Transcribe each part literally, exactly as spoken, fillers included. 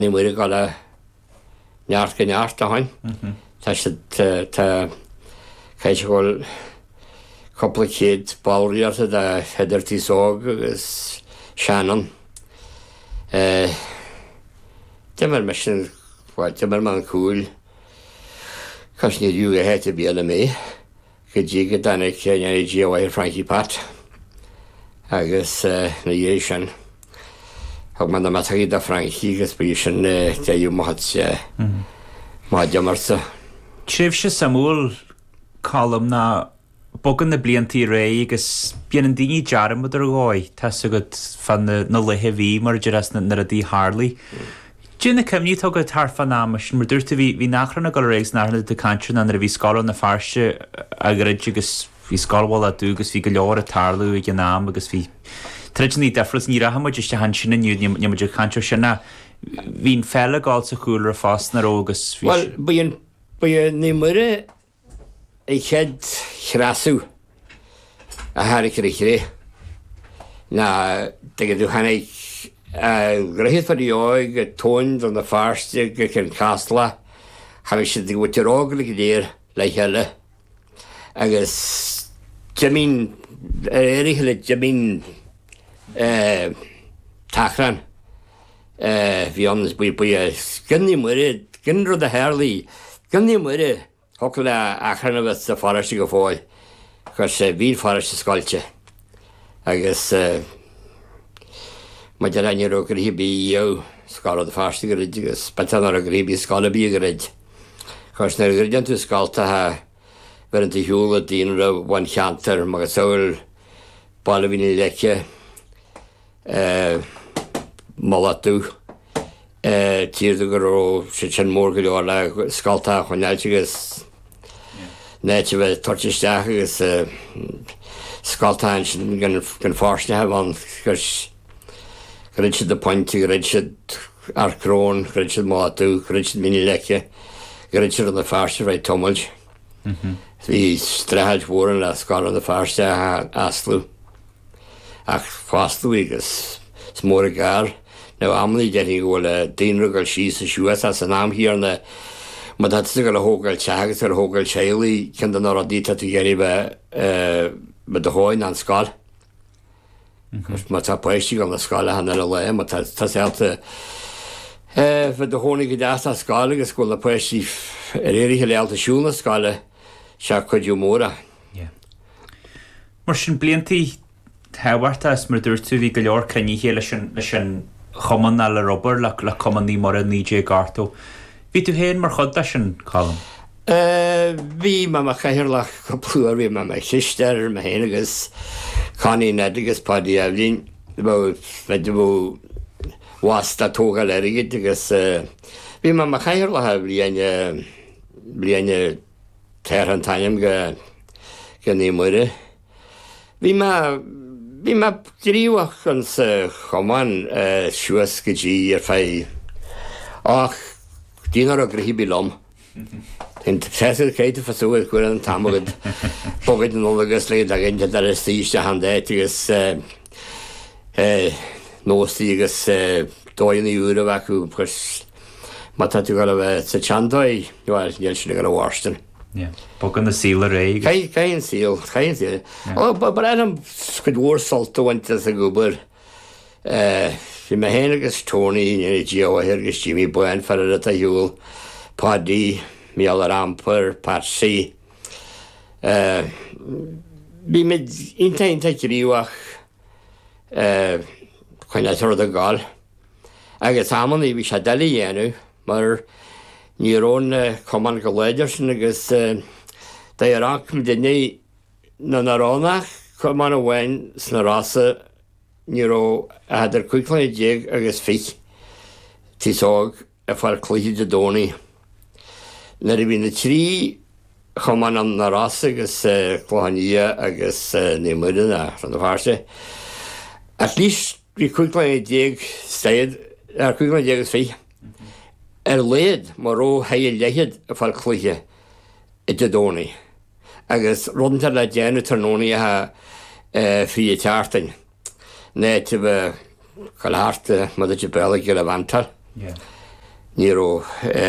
ní muir go le neart go neart a hain. Tá sé tá caiite ghil coppla chéad báiríarta de heidirtí sóg agus Shannon. Dimar me sin dimar man cúil cos ní dú a héite bíala mé go dtí go danig neanna dí bhhair Frankie Pat agus na dhé sin. Thug man na mataí de Frankie agus bí sin déú mahat má demarsa. Tríomh se samúil colm na bogan na bliantí ré agus bían an daoine dearam ar gáid tá agad fan na lethe bhí mar deras na a dtí Harley. Dúna cemní tugad tar fan námas mar dúirta bhí bhí nachranna go rééis nána de cantin an a bhí scáil na farse a grid agus bhí scáilhil a dúgus bhí go leor a tarlú ag an nám agus bhí treidní defras ní rahamid iste han sinna nniu nemaidir cantir sinna hín fell gáil sa chúil a fás na rógus. Well, bíon ní muire I ched chrasú a háric ré. Na, tegad dú hannig grahid far ióig a tóin don na farste go cyn castla hannig sydd i wyt i'r ogl i gyda'r le hele. Agus jamín erich le jamín tachran fi ons bwy bwy gynni mwyryd gynro da herli gynni mwyryd Hocle achran a bheith sa fariste go fáil, chus bhín fariste scoilte. Agus ma de rainne ro gribí io scala de fariste go rid, agus betan ar a gribí scala bí go rid. Chus na gridian tú scalta ha ver an tí hiúla dín ra bhain cheantar mag a saoil bala bhín leice malatú. Tír do go sé sin mór go leor le scalta chuin agus Nete bheith tortisteach agus scaltáin sin gan fársne ha bhain gus go rid siad de pointí, go rid siad ar crón, go rid siad malatú, go rid siad mini leice, go rid siad an na farste bheith tomaild. Bhí strahad mhór le scala an na farste aslú. Ach fáslú agus smór a gar. Now, amlí déirní bhfuil daonra síos a siúas as an am hí na ma dat go le hógail teagas ar hógail séalaí cin an á dí tú géirí be do háin an scáil. Ma tá poisttí gan na scáile hanna le le, ma tá séalta fe do hónig go deas a scáile agus go le poisttí ar éirithe lealta siúna scáile se chuidú móra. Mar sin bliantí thehairtas mar dúirtú bhí go leor creníthe leis sin choman na le Robert le le comaní mar a ní J Garto. Bhí tú héin mar chud sin colm? Bhí ma ma chairlach go plúar bhí ma ma chiisteir ma héin agus chaní ned agus padí a bhín bhí bhú wasta tóga leirigid agus bhí ma ma chairlach a bhíine bhíine teir an taim go go ní muire. Bhí ma Bhí ma dríomhach an sa choman siúas go dtí ar fé ach dínar a grihí lom. Yn tresir céite fasúid chuir an tamagad bogad an ólagus le a ginte dar is tíiste handéit agus nóstaí agus dóin í úra bhecu chus má tá tú go bheith sa tseandáid nuair níl sin go bhharstan. Bogan na síla ré. Cain síl, cain síl. Ba am squid war saltahainte a gobar. Bhí me héana agus Tony ní Gio a hirgus Jimmy Buan fer a hiúil, Paddy, Mial Rampar, Patsy. Bhí me inta inta gríomhach chuin a tar a gáil. Agus amman í bhí se deala dhéanú, mar ní rón coman go léidir sin agus d'arach me duine na naránach coman a bhain sna rasa ní ró a hadidir cuiclaí déag agus fich tísóg a far clúthe de dónaí. Na bhí na trí coman an na rasa agus chláhaní agus ní muireanna an na bharse. At least bhí cuiclaí déag staiad ar cuiclaí déag agus fich. Er léad mar ró hail leiad a far clúthe i de dónaí. Agus rudanta le déanú tarnónaí a frí teartain. Né tu bheith choilharta mud a bella go le bhaintar. Níró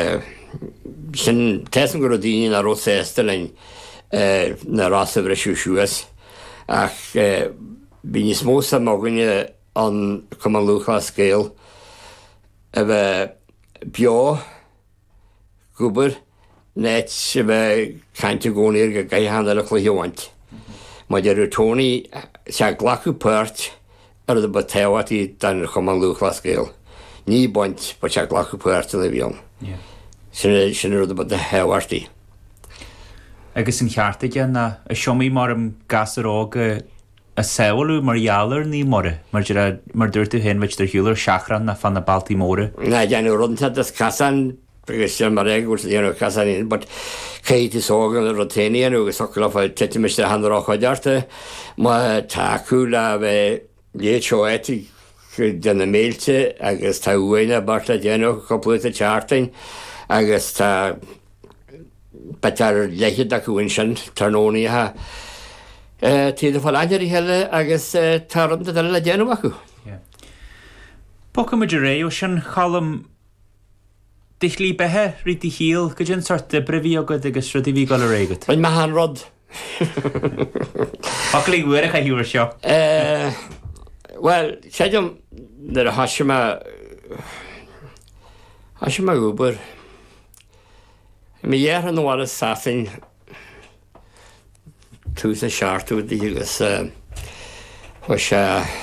sin tesan go daine na roséiste lein na rasa bhre siúisiúas ach bí ní smósa máganne an cum an lucha scéal a bheith beo gúbar net a bheith cainte gcónaíir go gaithanna le chluihiúhaint. Má de rutóní se ghlacu páirt ar a ba tehaí den chum an lucha scéal. Ní baint ba se ghlacu páirt le bhíon. Sin rud ba de hehairtaí. Agus an cheartaige na a siomí mar am gasarága a saoilú mar jalar ní more, mar mar dúirtu hen veit der hiúlar seachran na fan na Baltimóra. Na deanú runta das casan, agus sin mar egúil dhéanú casanín, but chéit is ógan a rotéíon agus socail á tetiimiiste hanrá chuidearta, má taú le bheith léo éti denna mélte agus tá uhaine barta déanú coppla a teartain agus tá betar leiche acuhain sin tarnóníthe tíad a fáil aidir heile agus taranta de le déanú acu. Poca muidir ré ó sin chalam Dichlí bethe rítí híal go djin sort de breví agad agus rudí bhí gal a réigad. Bain me han rod. Achlí uairich a hiúir seo. Well, séidim nar a hasisiime hasisiime úbar. Mi dhéar an bhhar safin tús a seaartú agus chu se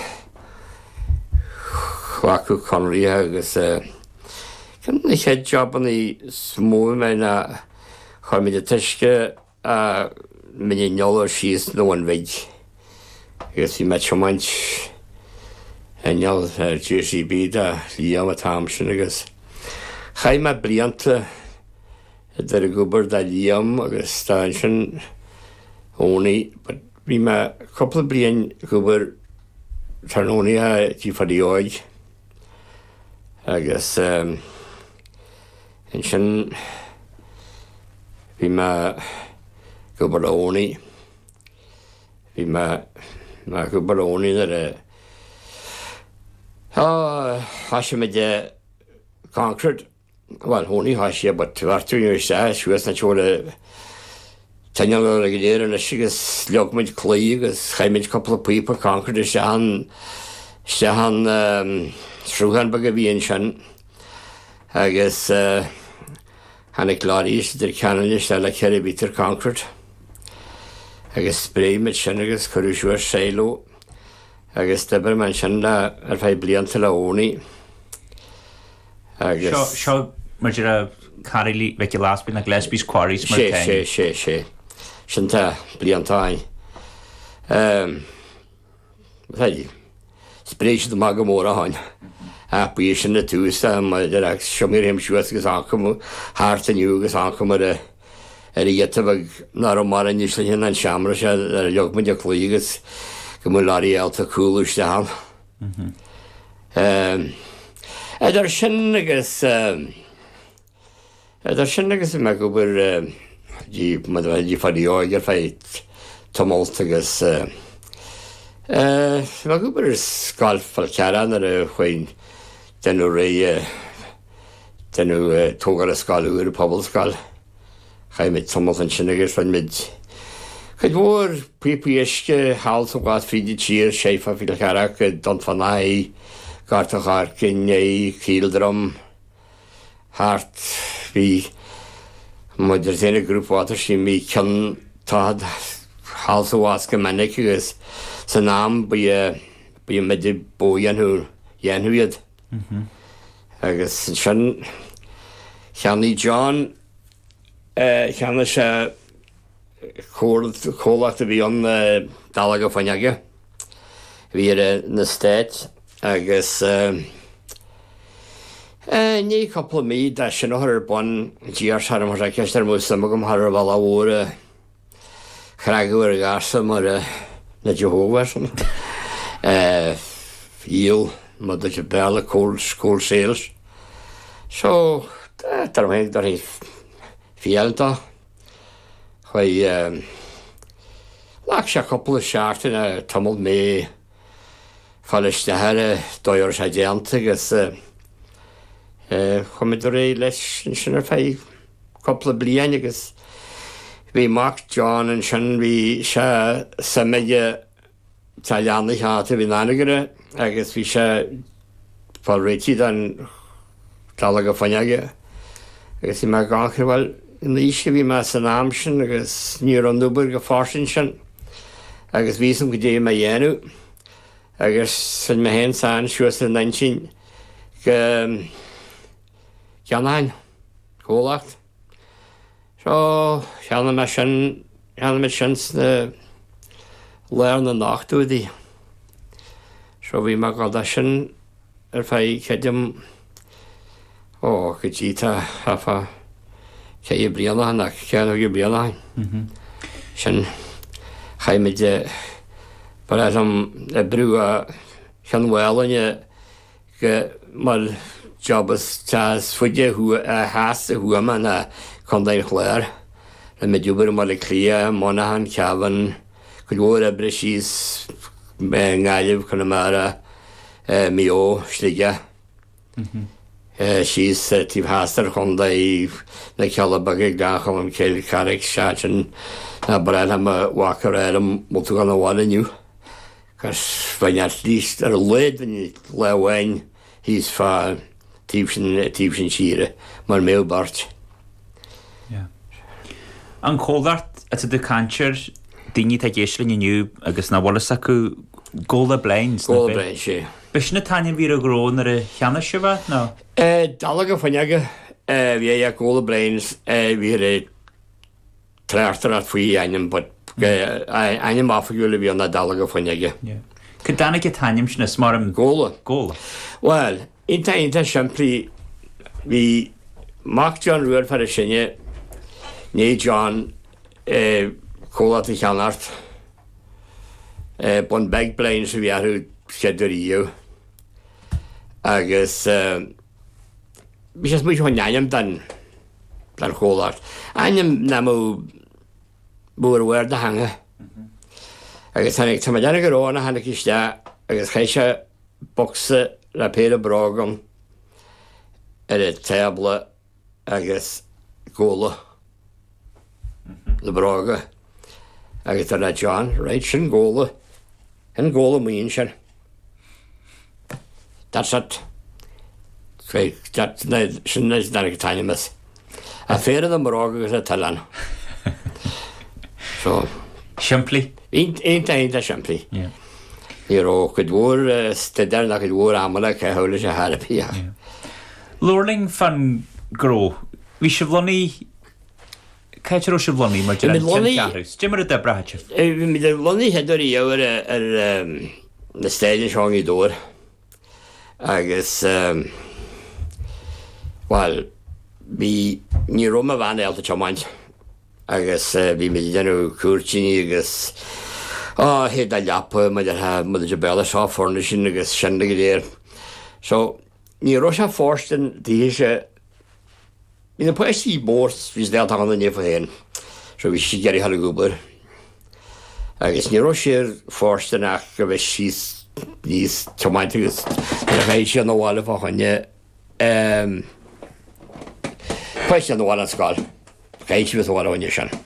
chuacu conraí agus Cyn ni lle job yn i smwy mewn a chor mi dy tysgu a mynd i niol o'r sias nhw yn fyd. Ys i met siomant yn niol G C B da liam a tamsin agos. Chai ma briant dyr y gwybr da liam agos da sy'n oni. Fi ma cwpl o brian gwybr tarn oni a di ffadi oed. Agos yn sy'n fi ma gwybod oni. Fi ma ma gwybod oni ar y o hasio me de concrete. Wel, oni hasio, but fartu yn ysda, siwys na tŵr y tynol o'r gyda'r yn ysig ys liog mynd clyg, ys chai mynd cwpl o pwyp o concrete ysda han ysda han srwhan bag y fi yn sy'n agos han y glari ysda dyr canon ysda la ceri bitr concrete agos spray mynd sy'n agos cwrw siwr seilo agos dybyr mae'n sy'n la ar fai bliant la oni agos Sio mae dyr a carili fec i lasbyn a glesbys quarries mae'r ten she she she sy'n ta bliant a'i fai spray sydd mag o môr a hon a bwy sy'n y tŵs a mae dyr ag siomir hem siwys gys ancwm hart yn yw gys ancwm ar y ar y ietaf ag nar o mar yn ysl hyn a'n siamr sy'n ar y liog mynd o clwy gys gymwyl ar i elta cwl ys da han Edar sy'n agos Edar sy'n agos yma gwybr di ffadi oed ar ffait tomolt agos Mae gwybr ysgol ffalcaran ar y chwein dyn nhw rei dyn nhw tog ar ysgol yw'r pobl ysgol chai mynd tomolt yn sy'n agos fan mynd Cyd fawr pwy pwy ysgu hawl sy'n gwaith ffrid i tîr seiff a ffilcarach don fanau Gart o'ch arcyn neu cildrom hart fi mae dyr dyn y grŵp water sy'n mi cyn tad hals o wasg ymanig agos sy'n am bwy bwy mynd i bwy yn hwyr yn hwyr agos sy'n llan i John llan y se cwlach dy fi o'n dalag o ffanyagio fi ar y sted agos ni cwpl o mi da sy'n o'r bon giar sarm o'r rhaid ar mwysam ag ymhar o'r fala o'r chragw ar y garsam o'r na Jehovah il mae dy bel y cwl school sales so dar mae'n dar hi fiel da chwai lag sy'n cwpl o siart yn y tymol me Fal ysda her doi o'r siadiant agos chumid ré leis sin ar fé coppla blian agus bhí Mark John an sin bhí se samige tá leannaí háta bhí nánagara agus bhí se fáil réití an tála go fanneige agus i mar gáchar bhil in líise bhí me san am sin agus níor an núbar go fásin sin agus bhísam go dé me dhéanú agus san me hen san siúas an naintin go ceannain cólacht. So cheanna me sin cheanna me sin na leir na nachtúdaí. So bhí me gáda sin ar fé ceidim ó go ddíta hafa ce i bliana nach ceanna go bliana. Sin chaimiide bar am brú a cheanhhailne go mar jobbas tas fuide hu a háas a huama na condair chléir na me dúbar mar le clia monahan ceavan go bhór a brisís ngáileh chuna mar mío slige. Sís tíh háastar chunda í na ceala bagig gacham am céil carric seatin na breid am wachar am mútu gan bháiliniu. Cos bhainart líst ar a leid le bhain hís fá tíb sin síre mar mé bart. An códart a de cantir daoine tá géislinn inniu agus na bhlas acu góla blains. Góla blains, sé. Bes na tainin bhí a grón ar a cheanna se bheith ná? Dala go fanneige bhí a góla blains bhí a tréirtar a faoi ainem, but ainem áfaúla bhí na dala go fanneige. Cu dána go tanim sin is mar an góla? Góla. Well, inta inta siampli bhí Mark John ruúir fer a sinne Né John cóla i cheanart bun beg blain sa bhearú seidiríú agus bhí sé muid chuin ainem dan dan chólart. Ainem na mú búr bhir de hanga agus hanig tá déna go róna hanig iste agus chéise boxa le péad brágam ar a tébla agus góla le brága agus ar na John réit sin góla an góla míon sin. That's it. Sin is na go tainimas. A féad an brága agus a talan. So Siampli? Einta einta siampli. Ní ró go dúr stedar na go dúr amala ce thola sé harapí. Lorling fan gró. Bhí se bhlonnaí Caiitir ó se bhlonnaí mar de ceanús. Dimar a de brathte. Bhí mi de bhlonnaí heidir í áhar ar na stéidir seán í dúr. Agus well, bhí ní roma bhain eilta teamáint. Agus bhí mi denú cuairtíní agus á héad a leapa mu de bela seá forna sin agus sinna go déir. So ní ro se fórstan dí sé í na poistí mórs vís déalt an na néfa héin. So bhí si geirí hall gúbar. Agus ní ro sér fórstan ach go bheith síos níos teamáint agus ar bheith sé an bhála fá chuine poistí an bhála an sáil. Gaiti beth o'r o'r sin.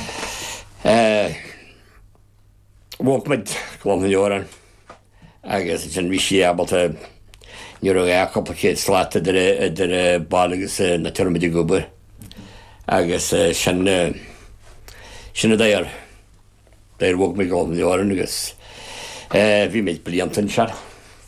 Wogmid glwm yn oran. Agus yn fi si abal ta nid o'r eich complicate slat ydyr y bal agos na tyrmyd i gwbr. Agus sin sin y dair. Dair wogmid glwm yn oran agos. Fi meid bliant yn siar.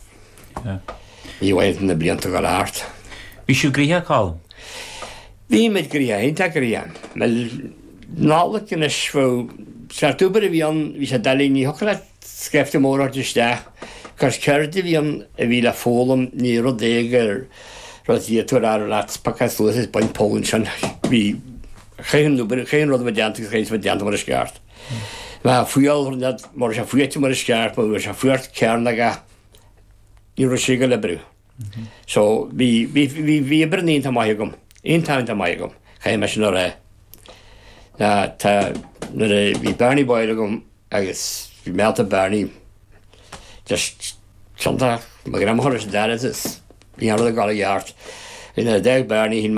I waith yn y bliant o'r art. Fi siw grihau cael? Bhí meid gríha, einta gríha. Mel nálaach in is fó sartúbar a bhí an bhí sé dalí ní hochla skrefti mór áit isteach. Cos ceirdi bhí an a bhí le fólam ní ro dégar roedd i atúr ar lat pacas lwys is bain pólun sin. Bhí chéin núbar, chéin roedd mediant agus chéin mediant mar isceart. Ma fwyal hwnnad, mor sé fwyat mar isceart, mor sé fwyat cearnaga i ro siga le brw. So bhí bhí brynín ta maithagum. Un tawn ta maithagum. Chaim eisiau nôr e. Na ta, nôr e, bhí Bernie boilagum agus bhí melta Bernie. Just, sianta, mae gen am hwnnw sy'n daras ys. Bhí arrodd y gol i art. ina deag barni hin